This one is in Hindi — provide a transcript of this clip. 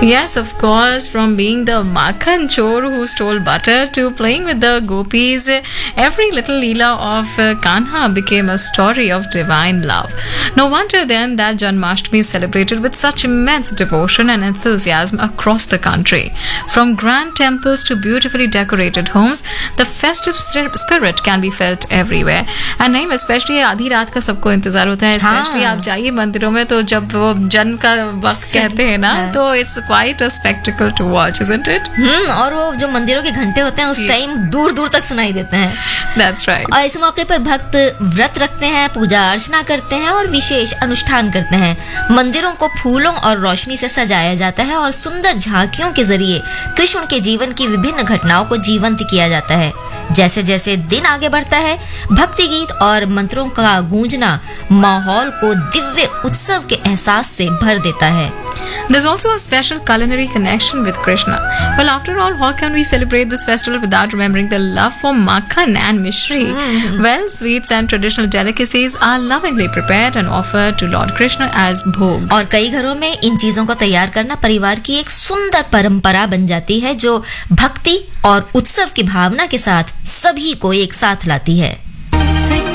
Yes, of course. From being the Makhan chor who stole butter to playing with the gopis, every little leela of Kanha became a story of divine love. No wonder then that Janmashtami is celebrated with such immense devotion and enthusiasm across the country. From grand temples to beautifully decorated homes, the festive spirit can be felt everywhere. And नहीं, especially आधी रात का सबको इंतजार होता है. Especially आप जाइए मंदिरों में तो जब वो जन्म का वक्त कहते हैं ना, तो it's quite a spectacle to watch, isn't it? और वो जो मंदिरों के घंटे होते हैं उस टाइम दूर दूर तक सुनाई देते हैं. That's right. और इस मौके पर भक्त व्रत रखते हैं, पूजा अर्चना करते हैं और विशेष अनुष्ठान करते हैं. मंदिरों को फूलों और रोशनी से सजाया जाता है और सुंदर झांकियों के जरिए कृष्ण के जीवन की विभिन्न घटनाओं को जीवंत किया जाता है. जैसे जैसे दिन आगे बढ़ता है, भक्ति गीत और मंत्रों का गूंजना माहौल को दिव्य उत्सव के एहसास से भर देता है. There's also a special culinary connection with Krishna. Well, after all, how can we celebrate this festival without remembering the love for makhan and mishri? Well, sweets and traditional delicacies are lovingly prepared and offered to Lord Krishna as bhog. और कई घरों में इन चीजों को तैयार करना परिवार की एक सुंदर परंपरा बन जाती है जो भक्ति और उत्सव की भावना के साथ सभी को एक साथ लाती है.